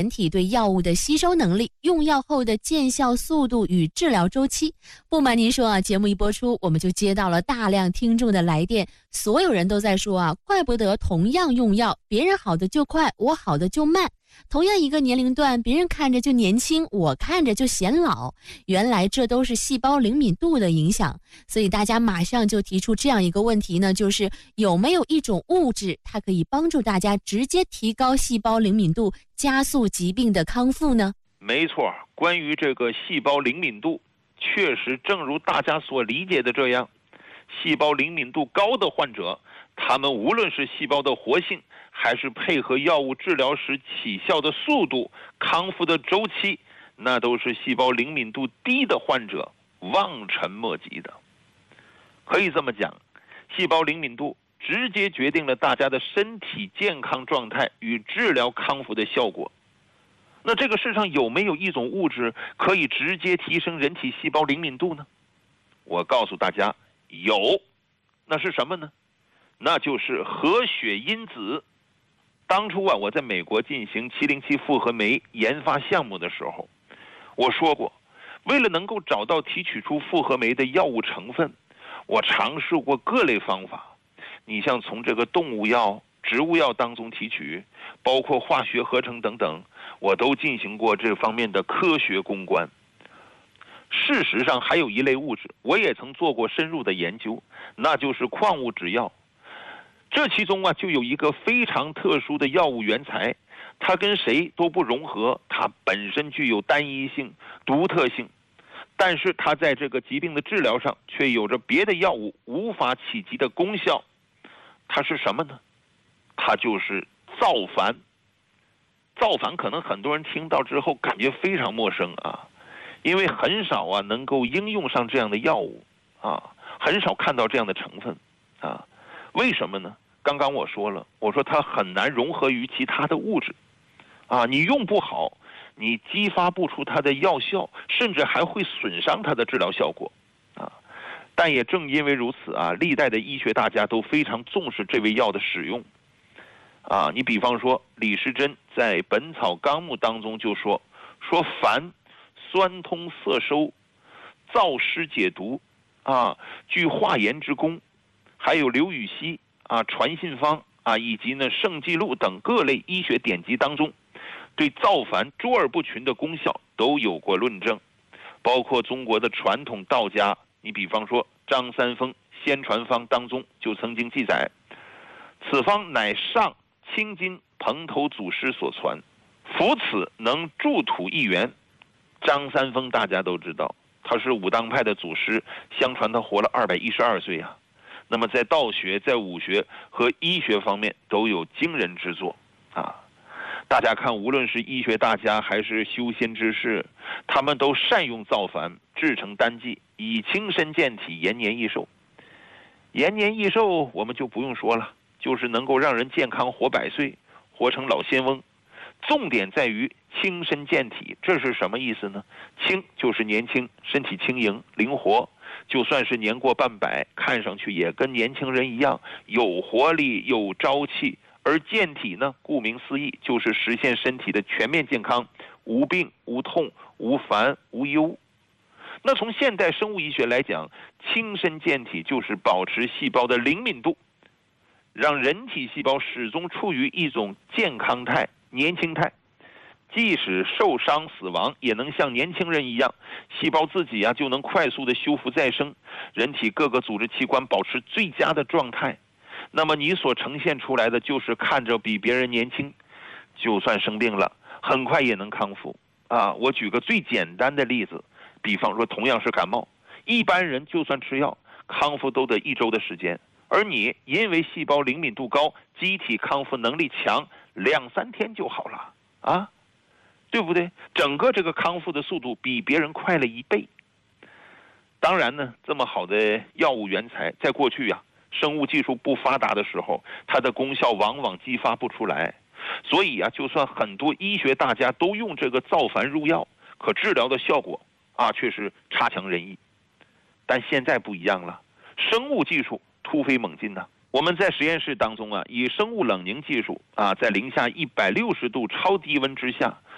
体对药物的吸收能力、用药后的见效速度与治疗周期。不瞒您说啊，节目一播出，我们就接到了大量听众的来电，所有人都在说啊，怪不得同样用药，别人好的就快，我好的就慢。同样一个年龄段，别人看着就年轻，我看着就显老。原来这都是细胞灵敏度的影响。所以大家马上就提出这样一个问题呢，就是有没有一种物质，它可以帮助大家直接提高细胞灵敏度，加速疾病的康复呢？ 没错，关于这个细胞灵敏度，确实正如大家所理解的这样，细胞灵敏度高的患者，他们无论是细胞的活性，还是配合药物治疗时起效的速度、康复的周期，那都是细胞灵敏度低的患者望尘莫及的。可以这么讲，细胞灵敏度直接决定了大家的身体健康状态与治疗康复的效果。那这个世上有没有一种物质可以直接提升人体细胞灵敏度呢？我告诉大家，有。那是什么呢？那就是核血因子。当初啊，我在美国进行707复合酶研发项目的时候，我说过，为了能够找到提取出复合酶的药物成分，我尝试过各类方法。你像从这个动物药、植物药当中提取，包括化学合成等等，我都进行过这方面的科学攻关。事实上，还有一类物质，我也曾做过深入的研究，那就是矿物质药。这其中啊，就有一个非常特殊的药物原材，它跟谁都不融合，它本身具有单一性、独特性，但是它在这个疾病的治疗上却有着别的药物无法企及的功效。它是什么呢？它就是造矾。造矾可能很多人听到之后感觉非常陌生啊，因为很少啊能够应用上这样的药物啊，很少看到这样的成分啊。为什么呢？刚刚我说了，我说它很难融合于其他的物质啊，你用不好，你激发不出它的药效，甚至还会损伤它的治疗效果啊。但也正因为如此啊，历代的医学大家都非常重视这味药的使用啊。你比方说李时珍在《本草纲目》当中就说矾酸通涩收，燥湿解毒啊，具化炎之功。还有刘禹锡啊、传信方啊，以及呢圣记录等各类医学典籍当中，对造矾卓尔不群的功效都有过论证。包括中国的传统道家，你比方说张三丰《仙传方》当中就曾经记载，此方乃上青金蓬头祖师所传，服此能助土一元。张三丰大家都知道，他是武当派的祖师，相传他活了212岁啊。那么在道学、在武学和医学方面都有惊人之作啊！大家看，无论是医学大家还是修仙之士，他们都善用造矾制成丹剂，以轻身健体，延年益寿。延年益寿我们就不用说了，就是能够让人健康活100岁，活成老仙翁。重点在于轻身健体，这是什么意思呢？轻就是年轻，身体轻盈灵活，就算是年过半百，看上去也跟年轻人一样，有活力有朝气。而健体呢，顾名思义，就是实现身体的全面健康，无病无痛无烦无忧。那从现代生物医学来讲，轻身健体就是保持细胞的灵敏度，让人体细胞始终处于一种健康态、年轻态，即使受伤死亡，也能像年轻人一样，细胞自己就能快速的修复再生，人体各个组织器官保持最佳的状态。那么你所呈现出来的就是看着比别人年轻，就算生病了，很快也能康复啊。我举个最简单的例子，比方说同样是感冒，一般人就算吃药，康复都得1周的时间，而你因为细胞灵敏度高，机体康复能力强，2-3天就好了啊，对不对？整个这个康复的速度比别人快了1倍。当然呢，这么好的药物原材，在过去生物技术不发达的时候，它的功效往往激发不出来。所以就算很多医学大家都用这个造矾入药，可治疗的效果却是差强人意。但现在不一样了，生物技术突飞猛进我们在实验室当中以生物冷凝技术在零下160度超低温之下，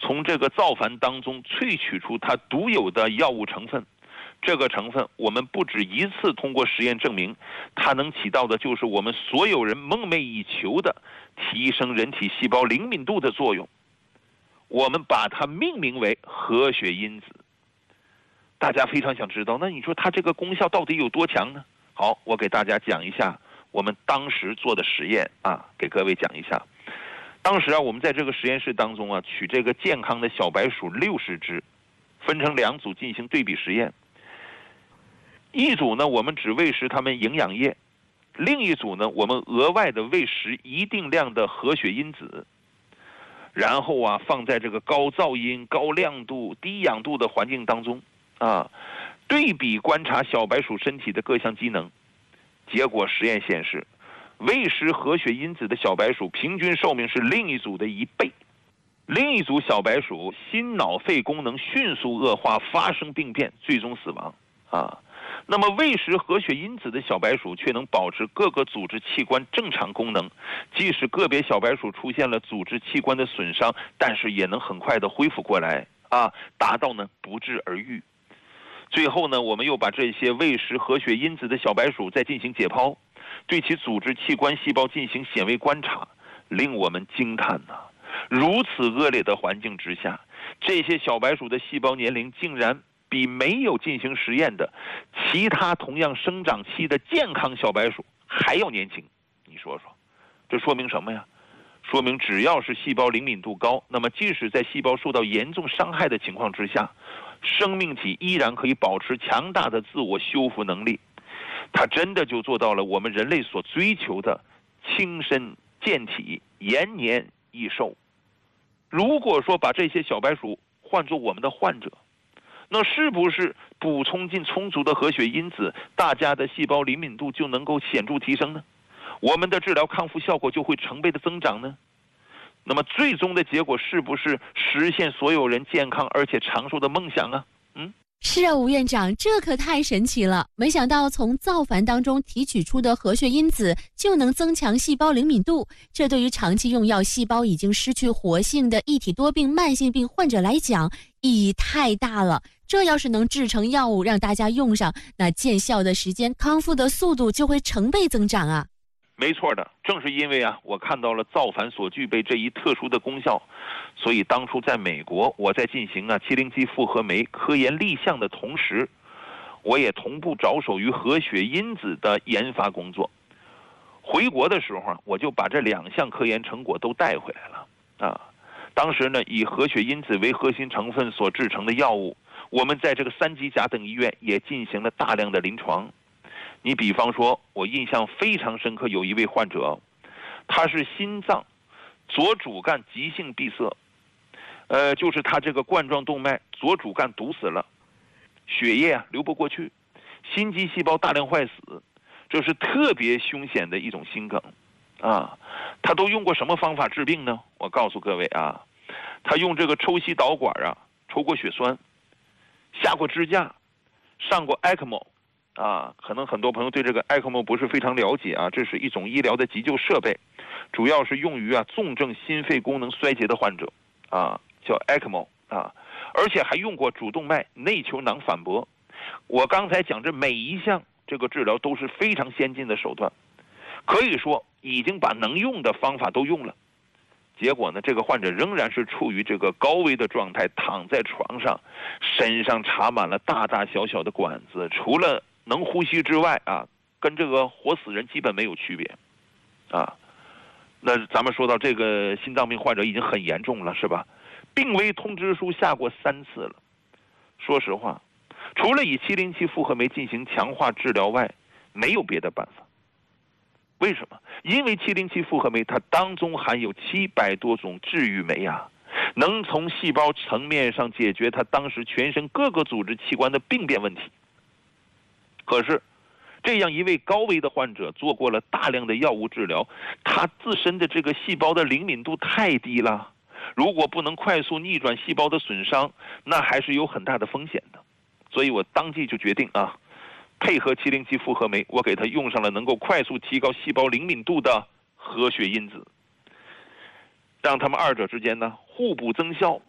从这个造矾当中萃取出它独有的药物成分。这个成分我们不止一次通过实验证明，它能起到的就是我们所有人梦寐以求的提升人体细胞灵敏度的作用。我们把它命名为和血因子。大家非常想知道，那你说它这个功效到底有多强呢？好，我给大家讲一下我们当时做的实验啊，给各位讲一下。当时啊，我们在这个实验室当中啊，取这个健康的小白鼠60只，分成2组进行对比实验。一组呢，我们只喂食它们营养液；另一组呢，我们额外的喂食一定量的和血因子，然后啊，放在这个高噪音、高亮度、低氧度的环境当中啊，对比观察小白鼠身体的各项机能。结果实验显示，喂食和血因子的小白鼠平均寿命是另一组的1倍。另一组小白鼠心脑肺功能迅速恶化，发生病变，最终死亡啊。那么喂食和血因子的小白鼠却能保持各个组织器官正常功能，即使个别小白鼠出现了组织器官的损伤，但是也能很快的恢复过来啊，达到呢不治而愈。最后呢，我们又把这些喂食和血因子的小白鼠再进行解剖，对其组织器官细胞进行显微观察，令我们惊叹呐！如此恶劣的环境之下，这些小白鼠的细胞年龄竟然比没有进行实验的其他同样生长期的健康小白鼠还要年轻。你说说，这说明什么呀？说明只要是细胞灵敏度高，那么即使在细胞受到严重伤害的情况之下，生命体依然可以保持强大的自我修复能力。它真的就做到了我们人类所追求的轻身健体、延年益寿。如果说把这些小白鼠换作我们的患者，那是不是补充进充足的和血因子，大家的细胞灵敏度就能够显著提升呢？我们的治疗康复效果就会成倍的增长呢？那么最终的结果是不是实现所有人健康而且长寿的梦想啊？ 是啊，吴院长，这可太神奇了！没想到从造矾当中提取出的和血因子就能增强细胞灵敏度，这对于长期用药、细胞已经失去活性的异体多病、慢性病患者来讲，意义太大了。这要是能制成药物让大家用上，那见效的时间、康复的速度就会成倍增长啊！ 没错的，正是因为啊，我看到了造矾所具备这一特殊的功效，所以当初在美国，我在进行707复合酶科研立项的同时，我也同步着手于和血因子的研发工作。回国的时候啊，我就把这2项科研成果都带回来了啊。当时呢，以和血因子为核心成分所制成的药物，我们在这个3级甲等医院也进行了大量的临床。你比方说，我印象非常深刻，有一位患者，他是心脏左主干急性闭塞，就是他这个冠状动脉左主干堵死了，血液流不过去，心肌细胞大量坏死，这是特别凶险的一种心梗啊。他都用过什么方法治病呢？我告诉各位啊，他用这个抽吸导管啊，抽过血栓，下过支架，上过 ECMO。可能很多朋友对这个 ECMO 不是非常了解啊，这是一种医疗的急救设备，主要是用于重症心肺功能衰竭的患者叫 ECMO 而且还用过主动脉内球囊反搏。我刚才讲这每一项这个治疗都是非常先进的手段，可以说已经把能用的方法都用了。结果呢，这个患者仍然是处于这个高危的状态，躺在床上，身上插满了大大小小的管子，除了能呼吸之外跟这个活死人基本没有区别那咱们说到这个心脏病患者已经很严重了，是吧？病危通知书下过3次了。说实话，除了以707复合酶进行强化治疗外，没有别的办法。为什么？因为707复合酶它当中含有700多种治愈酶能从细胞层面上解决它当时全身各个组织器官的病变问题。可是这样一位高危的患者做过了大量的药物治疗，他自身的这个细胞的灵敏度太低了，如果不能快速逆转细胞的损伤，那还是有很大的风险的。所以我当即就决定配合707复合酶，我给他用上了能够快速提高细胞灵敏度的和血因子，让他们2者之间互补增效，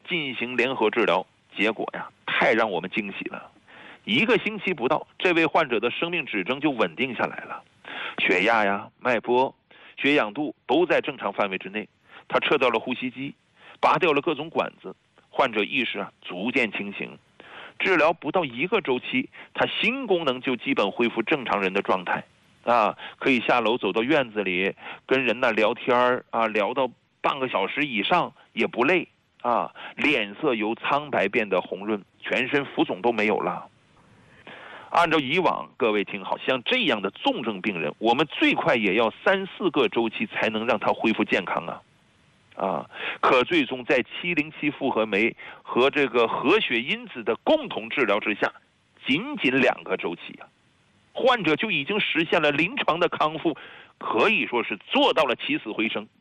进行联合治疗，结果呀，太让我们惊喜了。1个星期不到，这位患者的生命指征就稳定下来了，血压呀、脉搏、血氧度都在正常范围之内。他撤掉了呼吸机，拔掉了各种管子，患者意识逐渐清醒。治疗不到1个周期，他心功能就基本恢复正常人的状态，可以下楼走到院子里跟人聊天聊到半个小时以上也不累脸色由苍白变得红润，全身浮肿都没有了。按照以往，各位听好，像这样的重症病人，我们最快也要3、4个周期才能让他恢复健康可最终在707复合酶和这个核血因子的共同治疗之下，仅仅2个周期患者就已经实现了临床的康复，可以说是做到了起死回生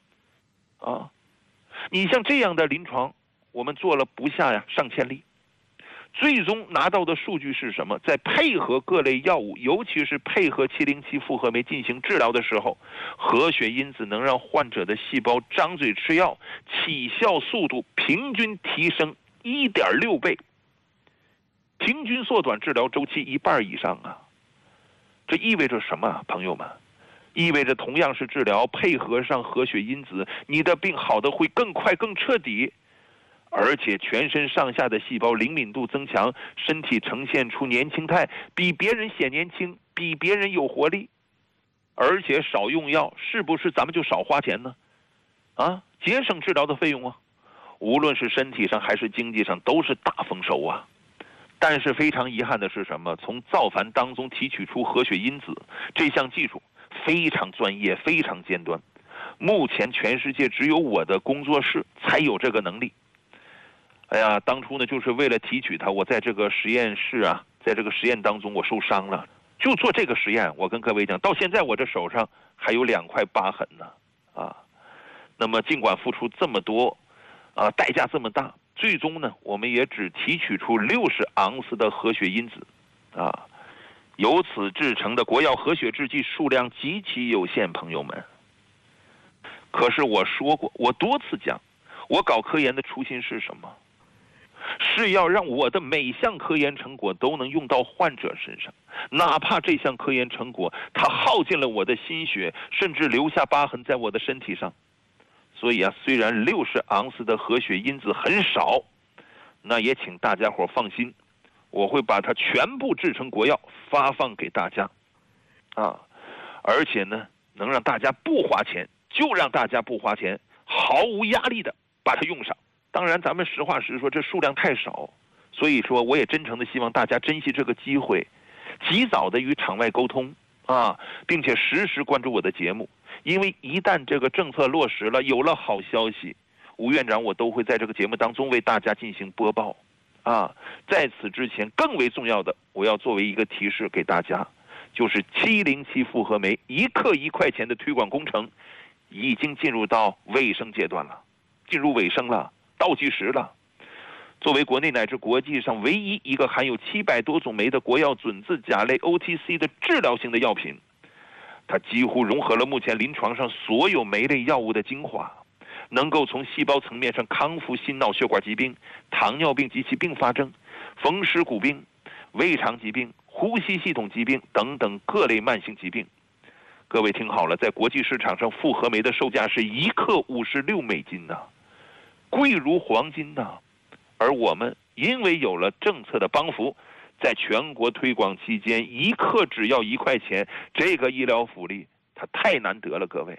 你像这样的临床，我们做了不下上千例，最终拿到的数据是什么？在配合各类药物，尤其是配合707复合酶进行治疗的时候，核血因子能让患者的细胞张嘴吃药，起效速度平均提升1.6倍，平均缩短治疗周期1半以上这意味着什么朋友们？意味着同样是治疗，配合上核血因子，你的病好的会更快更彻底，而且全身上下的细胞灵敏度增强，身体呈现出年轻态，比别人显年轻，比别人有活力，而且少用药，是不是咱们就少花钱呢？节省治疗的费用无论是身体上还是经济上都是大丰收但是非常遗憾的是什么？从造反当中提取出核血因子这项技术非常专业，非常尖端，目前全世界只有我的工作室才有这个能力。当初呢，就是为了提取它，我在这个实验室在这个实验当中我受伤了，就做这个实验。我跟各位讲，到现在我这手上还有2块疤痕呢那么尽管付出这么多代价这么大，最终呢，我们也只提取出60盎司的核血因子由此制成的国药核血制剂数量极其有限，朋友们。可是我说过，我多次讲，我搞科研的初心是什么？是要让我的每项科研成果都能用到患者身上，哪怕这项科研成果它耗尽了我的心血，甚至留下疤痕在我的身体上。所以虽然60盎司的核血因子很少，那也请大家伙放心，我会把它全部制成国药发放给大家而且呢，能让大家不花钱，就让大家不花钱，毫无压力的把它用上。当然咱们实话实说，这数量太少，所以说我也真诚的希望大家珍惜这个机会，及早的与场外沟通并且实时关注我的节目，因为一旦这个政策落实了，有了好消息，吴院长我都会在这个节目当中为大家进行播报在此之前更为重要的，我要作为一个提示给大家，就是707复合酶1克1块钱的推广工程已经进入到尾声阶段了，进入尾声了，倒计时了。作为国内乃至国际上唯一一个含有700多种酶的国药准字甲类 OTC 的治疗型的药品，它几乎融合了目前临床上所有酶类药物的精华，能够从细胞层面上康复心脑血管疾病、糖尿病及其并发症、风湿骨病、胃肠疾病、呼吸系统疾病等等各类慢性疾病。各位听好了，在国际市场上复合酶的售价是1克56美金贵如黄金而我们因为有了政策的帮扶，在全国推广期间1克只要1块钱，这个医疗福利它太难得了，各位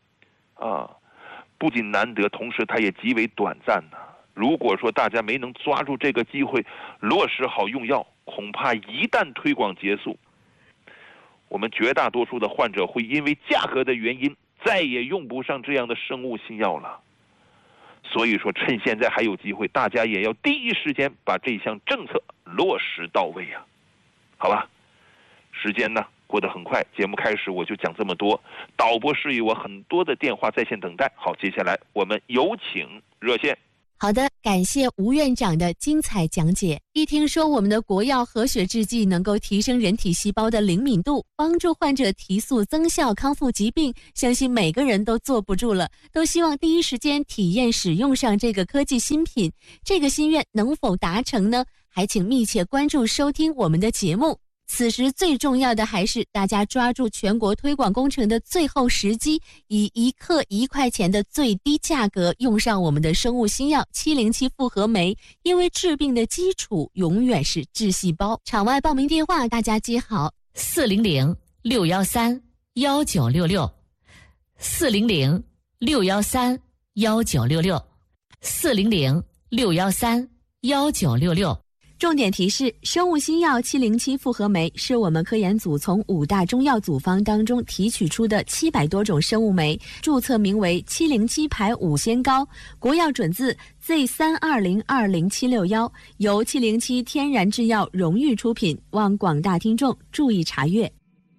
不仅难得，同时它也极为短暂如果说大家没能抓住这个机会落实好用药，恐怕一旦推广结束，我们绝大多数的患者会因为价格的原因再也用不上这样的生物新药了。所以说趁现在还有机会，大家也要第一时间把这项政策落实到位好吧，时间呢过得很快，节目开始我就讲这么多，导播示意我很多的电话在线等待。好，接下来我们有请热线。 好的，感谢吴院长的精彩讲解。一听说我们的国药和血制剂能够提升人体细胞的灵敏度，帮助患者提速增效，康复疾病，相信每个人都坐不住了，都希望第一时间体验使用上这个科技新品。这个心愿能否达成呢？还请密切关注收听我们的节目。此时最重要的还是大家抓住全国推广工程的最后时机，以1克1块钱的最低价格用上我们的生物新药707复合酶，因为治病的基础永远是治细胞。场外报名电话大家记好，400-613-1966，400-613-1966。重点提示：生物新药707复合酶是我们科研组从5大中药组方当中提取出的700多种生物酶，注册名为707排5仙膏，国药准字 Z32020-761，由707天然制药荣誉出品，望广大听众注意查阅。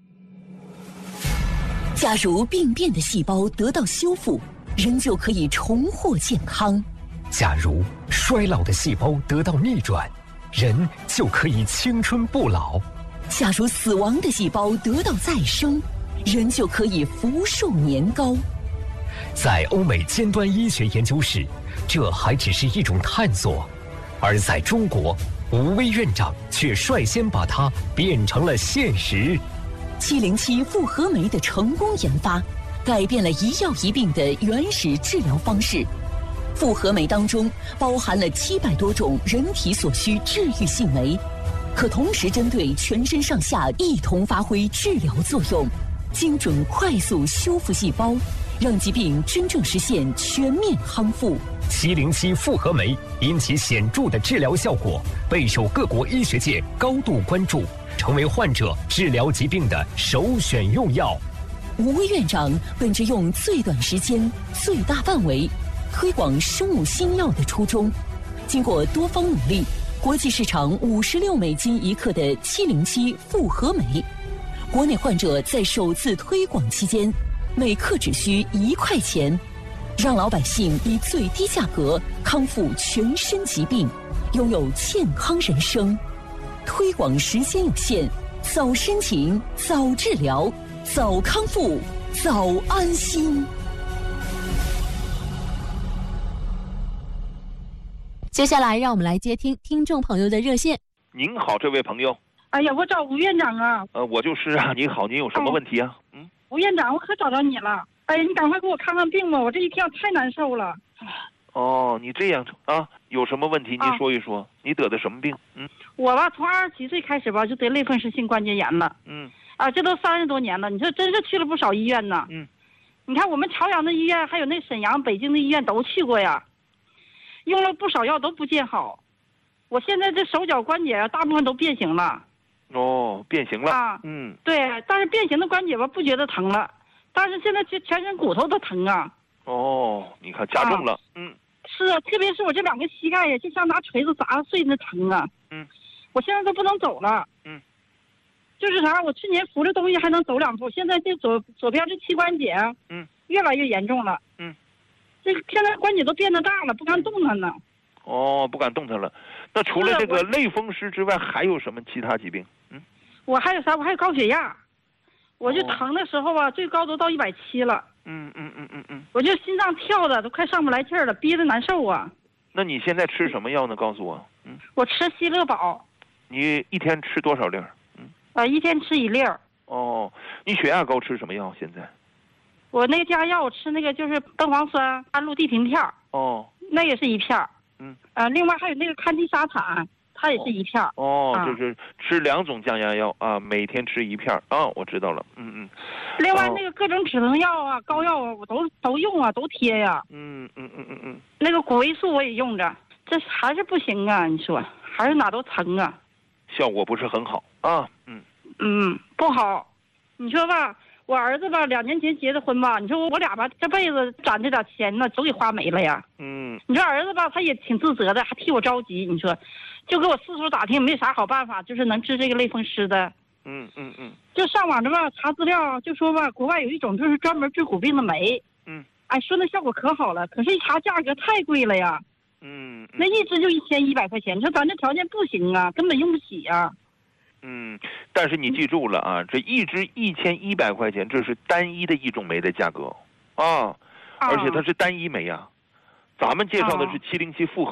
假如病变的细胞得到修复，人就可以重获健康； 假如衰老的细胞得到逆转，人就可以青春不老； 假如死亡的细胞得到再生，人就可以福寿年高。 在欧美尖端医学研究室，这还只是一种探索，而在中国，吴薇院长却率先把它变成了现实。 707复合酶的成功研发，改变了一药一病的原始治疗方式。复合酶当中包含了700多种人体所需治愈性酶，可同时针对全身上下一同发挥治疗作用，精准快速修复细胞，让疾病真正实现全面康复。 707复合酶因其显著的治疗效果，备受各国医学界高度关注，成为患者治疗疾病的首选用药。 吴薇院长本着用最短时间、最大范围推广生物新药的初衷，经过多方努力，国际市场56美金1克的707复合酶，国内患者在首次推广期间，每克只需1块钱，让老百姓以最低价格康复全身疾病，拥有健康人生。推广时间有限，早申请，早治疗，早康复，早安心。 接下来让我们来接听听众朋友的热线。 您好，这位朋友。 哎呀，我找吴院长啊。 我就是啊。你好，您有什么问题啊？ 吴院长，我可找着你了。哎呀，你赶快给我看看病吧，我这一天太难受了。 哦，你这样啊？有什么问题？您说一说。你得的什么病？ 我吧，从27岁开始吧，就得类风湿性关节炎了。这都30多年了。你说真是去了不少医院呢。你看我们朝阳的医院，还有那沈阳、北京的医院都去过呀。用了不少药都不见好，我现在这手脚关节啊，大部分都变形了。 哦，变形了啊？ 对，但是变形的关节吧，不觉得疼了，但是现在全身骨头都疼啊。 哦，你看加重了。 是啊，特别是我这2个膝盖呀，就像拿锤子砸碎那疼啊。我现在都不能走了。就是啥，我去年扶着东西还能走2步，现在这左边这膝关节啊，越来越严重了。这现在关节都变得大了，不敢动弹呢。 哦，不敢动弹了。那除了这个类风湿之外，还有什么其他疾病？ 我还有啥？我还有高血压，我就疼的时候啊，最高都到170了。我就心脏跳的都快上不来气儿了，憋得难受啊。 那你现在吃什么药呢？告诉我。 我吃西乐宝。你一天吃多少粒？ 一天吃1粒。 哦，你血压高吃什么药？现在？ 我那个加药，我吃那个就是灯磺酸氨氯地平片。 哦， 那也是1片。另外还有那个康地沙坦，它也是1片。 就是吃2种降压药啊，每天吃1片啊，我知道了。 另外那个各种止疼药啊、膏药啊，我都用啊，都贴呀。那个谷维素我也用着，这还是不行啊，你说还是哪都疼啊。 效果不是很好啊。 不好。你说吧。我儿子吧，2年前结的婚吧，你说我俩吧，这辈子攒这点钱呢，都给花没了呀。你说儿子吧，他也挺自责的，还替我着急。你说，就给我四处打听，没啥好办法，就是能治这个类风湿的。就上网这吧查资料，就说吧，国外有一种就是专门治骨病的酶。说那效果可好了，可是一查价格太贵了呀。 那一支就1100块钱，你说咱这条件不行啊，根本用不起啊。 但是你记住了啊，这一支1100块钱，这是单一的一种煤的价格啊，而且它是单一煤啊。咱们介绍的是707复合。